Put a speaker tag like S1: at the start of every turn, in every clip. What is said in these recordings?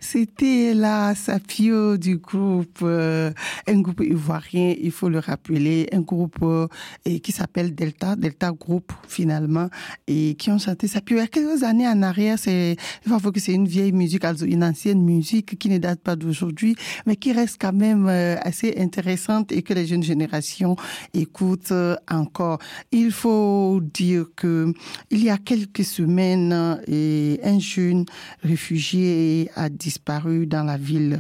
S1: C'était la Sapio du groupe, un groupe ivoirien, il faut le rappeler, un groupe qui s'appelle Delta Group finalement, et qui ont chanté Sapio il y a quelques années en arrière. Il faut avouer que c'est une vieille musique, also une ancienne musique qui ne date pas d'aujourd'hui, mais qui reste quand même assez intéressante et que les jeunes générations écoutent encore. Il faut dire que il y a quelques semaines, un jeune réfugié a disparu dans la ville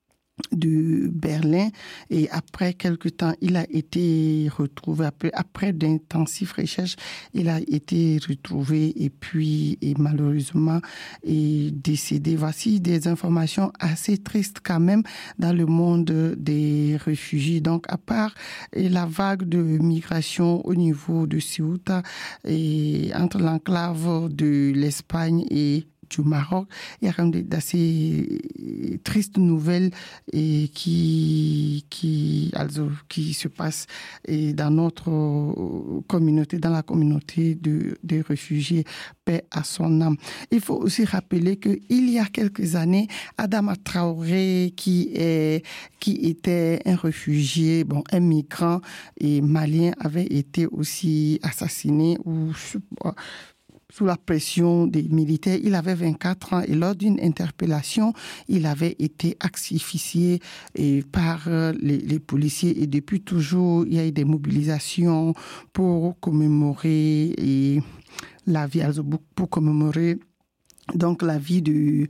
S1: de Berlin et après quelque temps, il a été retrouvé. Après d'intensives recherches, il a été retrouvé et puis malheureusement est décédé. Voici des informations assez tristes quand même dans le monde des réfugiés. Donc à part la vague de migration au niveau de Ceuta et entre l'enclave de l'Espagne et du Maroc, il y a quand même d'assez tristes nouvelles et qui se passent dans notre communauté, dans la communauté des réfugiés. Paix à son âme. Il faut aussi rappeler que il y a quelques années, Adama Traoré, qui était un réfugié, un migrant et malien, avait été aussi assassiné ou sous la pression des militaires. Il avait 24 ans et lors d'une interpellation, il avait été asphyxié par les policiers et depuis toujours, il y a eu des mobilisations pour commémorer la vie, pour commémorer donc la vie du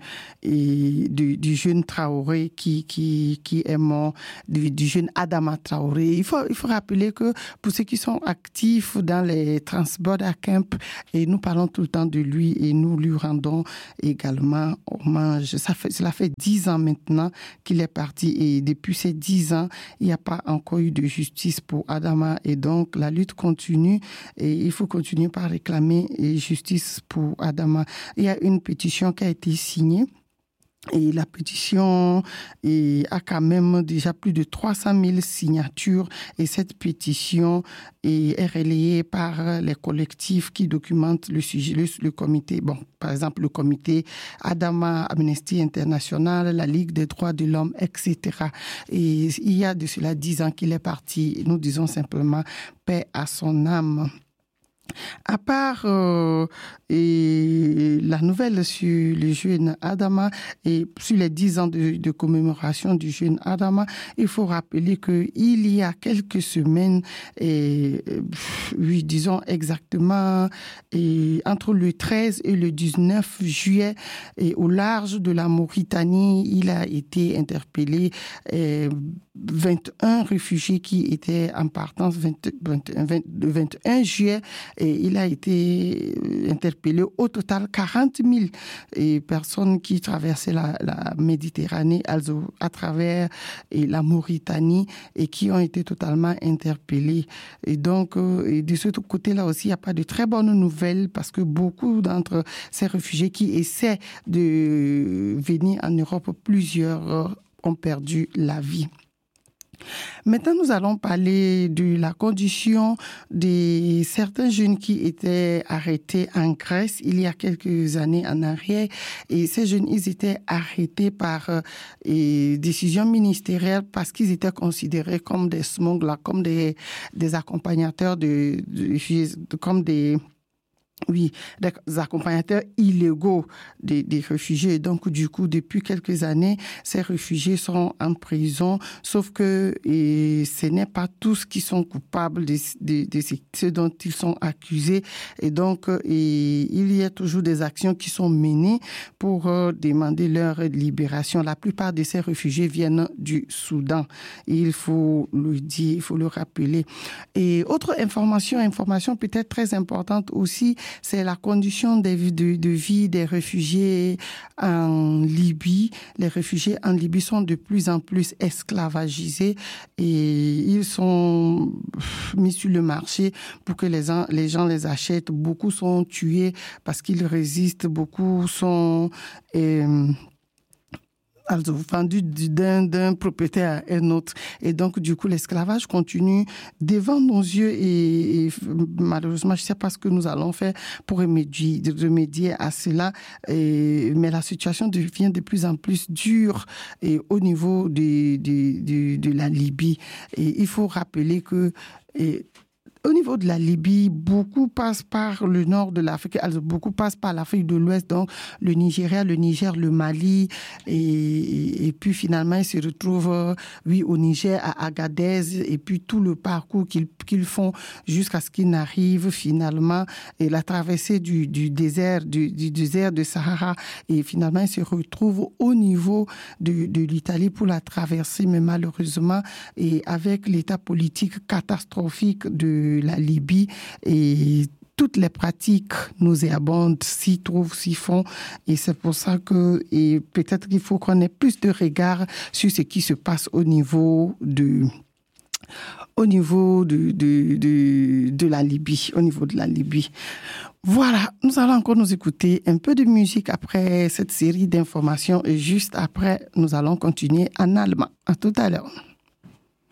S1: jeune Traoré qui est mort, du jeune Adama Traoré. Il faut rappeler que pour ceux qui sont actifs dans les Transborder Camp, et nous parlons tout le temps de lui et nous lui rendons également hommage. Cela fait 10 ans maintenant qu'il est parti et depuis ces 10 ans, il n'y a pas encore eu de justice pour Adama et donc la lutte continue et il faut continuer par réclamer justice pour Adama. Il y a une pétition qui a été signée et la pétition a quand même déjà plus de 300 000 signatures et cette pétition est relayée par les collectifs qui documentent le sujet, le comité, par exemple le comité Adama, Amnesty International, la Ligue des droits de l'homme, etc. Et il y a de cela 10 ans qu'il est parti. Nous disons simplement paix à son âme. À part la nouvelle sur le jeune Adama et sur les 10 ans de commémoration du jeune Adama, il faut rappeler qu'il y a quelques semaines, disons exactement, entre le 13 et le 19 juillet, au large de la Mauritanie, il a été interpellé 21 réfugiés qui étaient en partance le 21 juillet et il a été interpellé au total 40 000 personnes qui traversaient la Méditerranée à travers la Mauritanie et qui ont été totalement interpellés. Et donc, de ce côté-là aussi, il n'y a pas de très bonnes nouvelles parce que beaucoup d'entre ces réfugiés qui essaient de venir en Europe, plusieurs ont perdu la vie. Maintenant, nous allons parler de la condition de certains jeunes qui étaient arrêtés en Grèce il y a quelques années en arrière. Et ces jeunes, ils étaient arrêtés par décision ministérielle parce qu'ils étaient considérés comme des smugglers, comme des accompagnateurs comme des accompagnateurs illégaux des réfugiés. Donc, du coup, depuis quelques années, ces réfugiés sont en prison, sauf que ce n'est pas tous qui sont coupables de ce dont ils sont accusés. Et donc, il y a toujours des actions qui sont menées pour demander leur libération. La plupart de ces réfugiés viennent du Soudan. Il faut le dire, il faut le rappeler. Et autre information peut-être très importante aussi, c'est la condition de vie des réfugiés en Libye. Les réfugiés en Libye sont de plus en plus esclavagisés et ils sont mis sur le marché pour que les gens les achètent. Beaucoup sont tués parce qu'ils résistent. Beaucoup sont also vendu d'un propriétaire à un autre. Et donc, du coup, l'esclavage continue devant nos yeux et malheureusement, je ne sais pas ce que nous allons faire pour remédier à cela. Mais la situation devient de plus en plus dure au niveau de la Libye. Et il faut rappeler que... au niveau de la Libye, beaucoup passent par le nord de l'Afrique, also beaucoup passent par l'Afrique de l'Ouest, donc le Nigeria, le Niger, le Mali, et puis finalement ils se retrouvent, au Niger, à Agadez, et puis tout le parcours qu'ils font jusqu'à ce qu'ils n'arrivent finalement, et la traversée du désert de Sahara, et finalement ils se retrouvent au niveau de l'Italie pour la traversée, mais malheureusement, et avec l'état politique catastrophique de la Libye et toutes les pratiques nauséabondes s'y trouvent, s'y font. Et c'est pour ça que et peut-être qu'il faut qu'on ait plus de regard sur ce qui se passe au niveau de la Libye, au niveau de la Libye. Voilà, nous allons encore nous écouter un peu de musique après cette série d'informations et juste après, nous allons continuer en allemand. À tout à l'heure.